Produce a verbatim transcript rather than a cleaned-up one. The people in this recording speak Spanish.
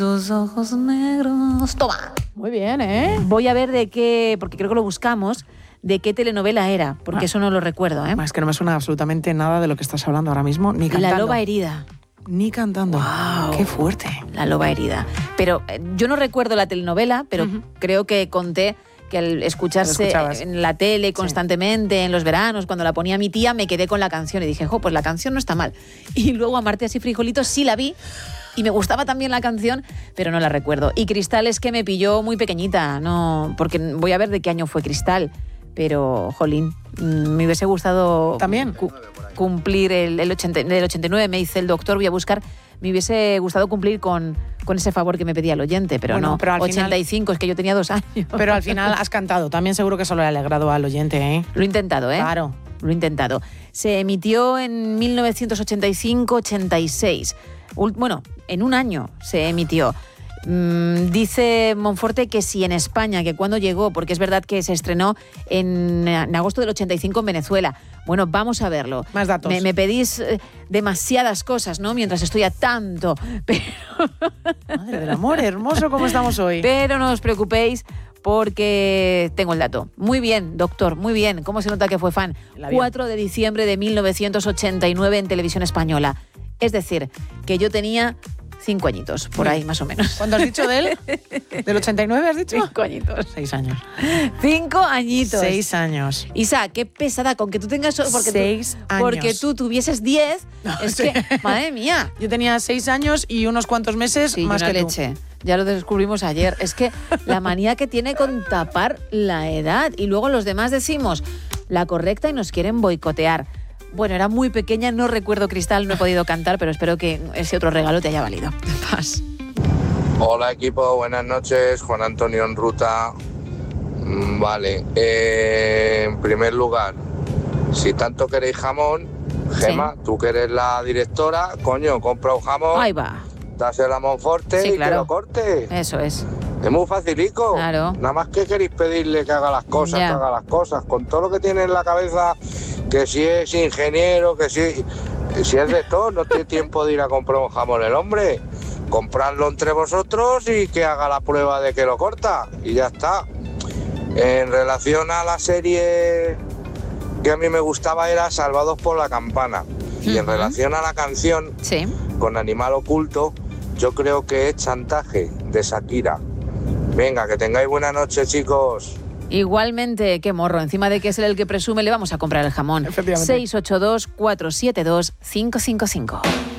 Tus ojos negros. Toma. Muy bien, ¿eh? Voy a ver de qué, porque creo que lo buscamos, de qué telenovela era, porque ah, eso no lo recuerdo, ¿eh? Es que no me suena absolutamente nada de lo que estás hablando ahora mismo, ni cantando. La loba herida. Ni cantando. Wow. ¡Qué fuerte! La loba herida. Pero eh, yo no recuerdo la telenovela, pero uh-huh. creo que conté que al escucharse en la tele constantemente, sí. en los veranos, cuando la ponía mi tía, me quedé con la canción y dije, jo, pues la canción no está mal. Y luego Amarte y Frijolitos sí la vi y me gustaba también la canción, pero no la recuerdo. Y Cristal es que me pilló muy pequeñita, no, porque voy a ver de qué año fue Cristal, pero, jolín, me hubiese gustado también cu- cumplir el, el ochenta, del ochenta y nueve, me dice el doctor, voy a buscar, me hubiese gustado cumplir con, con ese favor que me pedía el oyente, pero bueno, no, pero al ochenta y cinco, final, es que yo tenía dos años. Pero al final has cantado, también seguro que eso lo he alegrado al oyente, ¿eh? Lo he intentado, ¿eh? Claro. Lo he intentado. Se emitió en mil novecientos ochenta y cinco ochenta y seis. Bueno, en un año se emitió. Mm, dice Monforte que sí en España, que cuando llegó, porque es verdad que se estrenó en, en agosto del ochenta y cinco en Venezuela. Bueno, vamos a verlo. Más datos. Me, me pedís eh, demasiadas cosas, ¿no? Mientras estoy a tanto. Pero... Madre del amor, hermoso como estamos hoy. Pero no os preocupéis, porque tengo el dato. Muy bien, doctor, muy bien. ¿Cómo se nota que fue fan? cuatro de diciembre de mil novecientos ochenta y nueve en Televisión Española. Es decir, que yo tenía cinco añitos, por ahí más o menos. ¿Cuándo has dicho de él? ¿Del ochenta y nueve has dicho? Cinco añitos. Seis años. Cinco añitos. Seis años. Isa, qué pesada, con que tú tengas... Porque seis tú, años. Porque tú tuvieses diez, no, es sí. que, madre mía. Yo tenía seis años y unos cuantos meses sí, más una que leche. Tú. Ya lo descubrimos ayer. Es que la manía que tiene con tapar la edad. Y luego los demás decimos la correcta y nos quieren boicotear. Bueno, era muy pequeña, no recuerdo Cristal, no he podido cantar, pero espero que ese otro regalo te haya valido. Paz. Hola equipo, buenas noches, Juan Antonio en ruta. Vale, eh, en primer lugar, si tanto queréis jamón, Gema, sí. tú que eres la directora, coño, compra un jamón. Ahí va. Dáselo a Monforte sí, y claro. que lo corte. Eso es. Es muy facilico. Claro. Nada más que queréis pedirle que haga las cosas, ya. que haga las cosas. Con todo lo que tiene en la cabeza, que si es ingeniero, que si, que si es de todo, no tiene tiempo de ir a comprar un jamón el hombre. Compradlo entre vosotros y que haga la prueba de que lo corta. Y ya está. En relación a la serie que a mí me gustaba era Salvados por la Campana. Uh-huh. Y en relación a la canción, sí. con Animal Oculto, yo creo que es Chantaje, de Shakira. Venga, que tengáis buena noche, chicos. Igualmente, qué morro. Encima de que es él el que presume, le vamos a comprar el jamón. Efectivamente. seis ocho dos, cuatro siete dos, cinco cinco cinco.